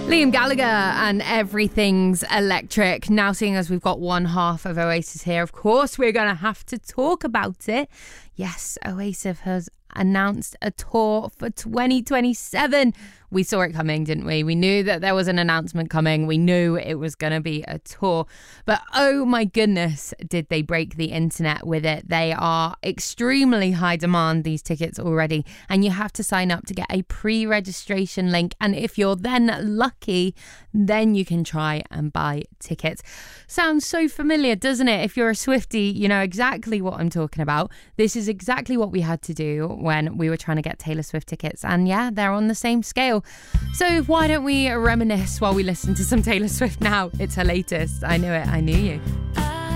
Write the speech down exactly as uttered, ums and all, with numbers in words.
Liam Gallagher and Everything's Electric. Now, seeing as we've got one half of Oasis here, of course we're going to have to talk about it. Yes, Oasis has announced a tour for twenty twenty-seven. We saw it coming, didn't we? We knew that there was an announcement coming. We knew it was going to be a tour. But oh my goodness, did they break the internet with it. They are extremely high demand, these tickets already. And you have to sign up to get a pre-registration link. And if you're then lucky, then you can try and buy tickets. Sounds so familiar, doesn't it? If you're a Swiftie, you know exactly what I'm talking about. This is exactly what we had to do when we were trying to get Taylor Swift tickets. And yeah, they're on the same scale. So why don't we reminisce while we listen to some Taylor Swift now? It's her latest. I Knew It, I Knew You.